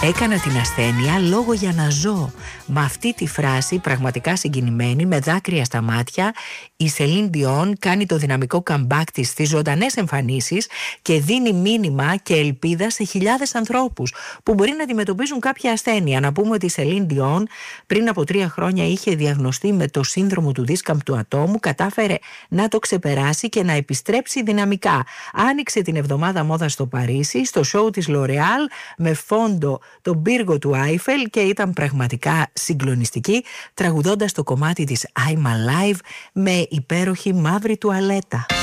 Έκανα την ασθένεια λόγο για να ζω. Με αυτή τη φράση, πραγματικά συγκινημένη, με δάκρυα στα μάτια, η Σελίν Διόν κάνει το δυναμικό comeback της στις ζωντανές εμφανίσεις και δίνει μήνυμα και ελπίδα σε χιλιάδες ανθρώπους που μπορεί να αντιμετωπίζουν κάποια ασθένεια. Να πούμε ότι η Σελίν Διόν πριν από 3 χρόνια είχε διαγνωστεί με το σύνδρομο του δίσκαμπτου ατόμου, κατάφερε να το ξεπεράσει και να επιστρέψει δυναμικά. Άνοιξε την εβδομάδα μόδα στο Παρίσι, στο σόου της L'Oréal, με φόντο τον πύργο του Άιφελ και ήταν πραγματικά συγκλονιστική, τραγουδώντας το κομμάτι της I'm Alive με υπέροχη μαύρη τουαλέτα.